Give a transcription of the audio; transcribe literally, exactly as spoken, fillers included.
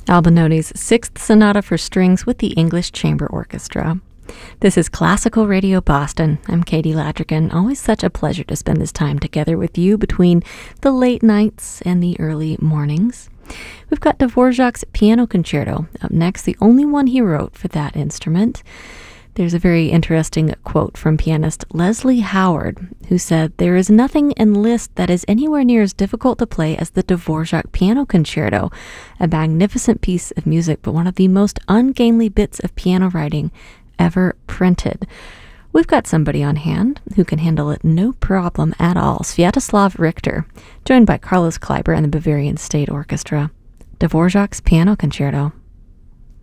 Albinoni's Sixth Sonata for Strings with the English Chamber Orchestra. This is Classical Radio Boston. I'm Katie Ladrigan. Always such a pleasure to spend this time together with you between the late nights and the early mornings. We've got Dvorak's Piano Concerto up next, the only one he wrote for that instrument. There's a very interesting quote from pianist Leslie Howard, who said, "There is nothing in Liszt that is anywhere near as difficult to play as the Dvorak Piano Concerto, a magnificent piece of music, but one of the most ungainly bits of piano writing ever printed." We've got somebody on hand who can handle it no problem at all, Sviatoslav Richter, joined by Carlos Kleiber and the Bavarian State Orchestra. Dvorak's Piano Concerto.